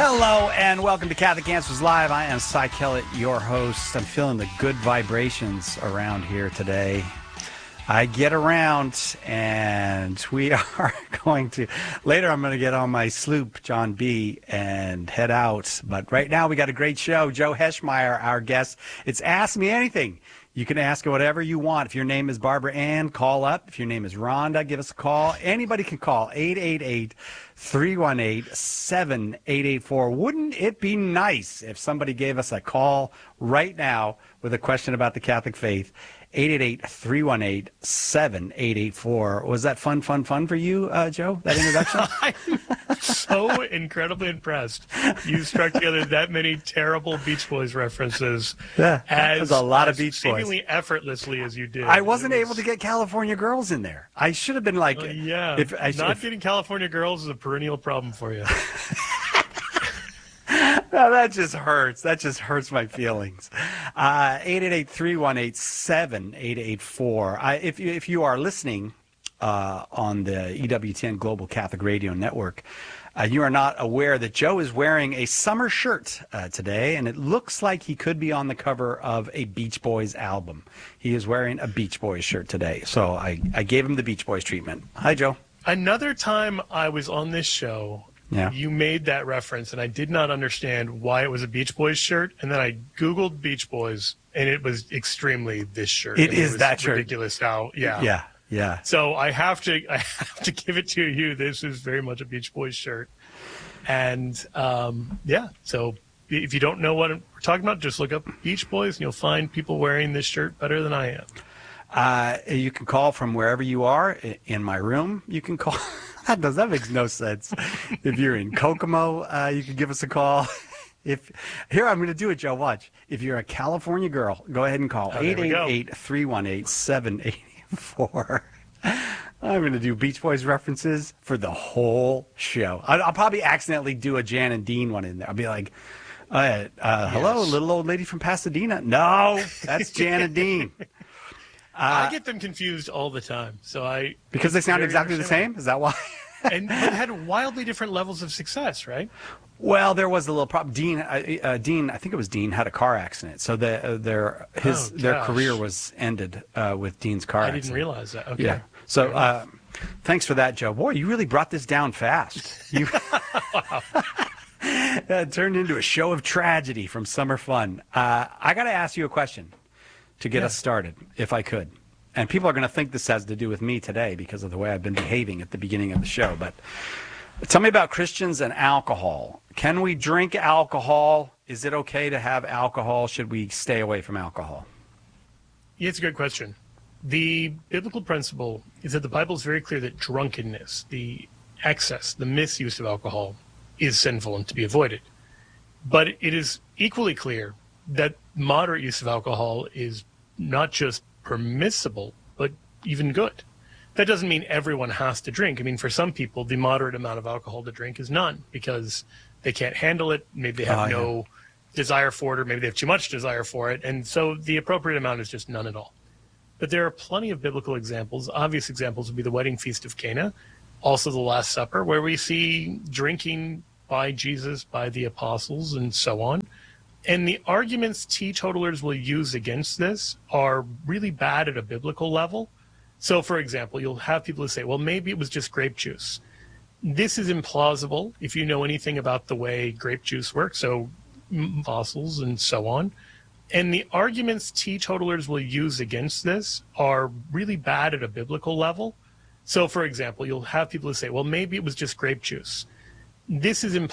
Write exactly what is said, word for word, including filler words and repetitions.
Hello and welcome to Catholic Answers Live. I am Cy Kellett, your host. I'm feeling the good vibrations around here today. I get around and we are going to, later I'm going to get on my sloop, John B., and head out. But right now we got a great show. Joe Heschmeyer, our guest. It's Ask Me Anything. You can ask whatever you want. If your name is Barbara Ann, call up. If your name is Rhonda, give us a call. Anybody can call eight eight eight, three one eight, seven eight eight four. Wouldn't it be nice if somebody gave us a call right now with a question about the Catholic faith? eight eight eight, three one eight, seven eight eight four. Was that fun, fun, fun for you, uh, Joe, that introduction? I'm so incredibly impressed. You struck together that many terrible Beach Boys references. Yeah, as, was a lot as of Beach Boys. Seemingly effortlessly as you did. I wasn't was, able to get California Girls in there. I should have been like... Uh, yeah, if, I, not if, getting California Girls is a perennial problem for you. No, that just hurts. That just hurts my feelings. Uh, eight eight eight, three one eight, seven eight eight four. I, if, you, if you are listening uh, on the E W T N Global Catholic Radio Network, uh, you are not aware that Joe is wearing a summer shirt uh, today, and it looks like he could be on the cover of a Beach Boys album. He is wearing a Beach Boys shirt today, so I, I gave him the Beach Boys treatment. Hi, Joe. Another time I was on this show... Yeah. You made that reference, and I did not understand why it was a Beach Boys shirt. And then I Googled Beach Boys, and it was extremely this shirt. It I mean, is it was that shirt. Ridiculous how, yeah. Yeah, yeah. So I have to I have to give it to you. This is very much a Beach Boys shirt. And, um, yeah, so if you don't know what we're talking about, just look up Beach Boys, and you'll find people wearing this shirt better than I am. Uh, you can call from wherever you are. In my room, you can call... That does that makes no sense. If you're in Kokomo, uh, you can give us a call. If here, I'm going to do it, Joe. Watch. If you're a California girl, go ahead and call eight eight eight, three one eight, seven eight eight four. I'm going to do Beach Boys references for the whole show. I'll, I'll probably accidentally do a Jan and Dean one in there. I'll be like, uh, uh, hello, yes. little old lady from Pasadena. No, that's Jan and Dean. Uh, I get them confused all the time. So I because they sound exactly the same. Is that why? And but had wildly different levels of success, right? Well, there was a little problem. Dean, uh, uh, Dean, I think it was Dean, had a car accident, so the, uh, their his oh, their career was ended uh, with Dean's car I accident. didn't realize that. Okay. Yeah. So uh, thanks for that, Joe. Boy, you really brought this down fast. You it turned into a show of tragedy from Summer Fun. Uh, I got to ask you a question to get yeah. us started, if I could. And people are going to think this has to do with me today because of the way I've been behaving at the beginning of the show. But tell me about Christians and alcohol. Can we drink alcohol? Is it okay to have alcohol? Should we stay away from alcohol? Yeah, it's a good question. The biblical principle is that the Bible is very clear that drunkenness, the excess, the misuse of alcohol, is sinful and to be avoided. But it is equally clear that moderate use of alcohol is not just permissible, but even good. That doesn't mean everyone has to drink. I mean, for some people, the moderate amount of alcohol to drink is none because they can't handle it. Maybe they have oh, no yeah. desire for it, or maybe they have too much desire for it. And so the appropriate amount is just none at all. But there are plenty of biblical examples. Obvious examples would be the wedding feast of Cana, also the Last Supper, where we see drinking by Jesus, by the apostles, and so on. And the arguments teetotalers will use against this are really bad at a biblical level. So, for example, you'll have people who say, well, maybe it was just grape juice. This is implausible if you know anything about the way grape juice works, so apostles and so on. And the arguments teetotalers will use against this are really bad at a biblical level. So, for example, you'll have people who say, well, maybe it was just grape juice. This is implausible.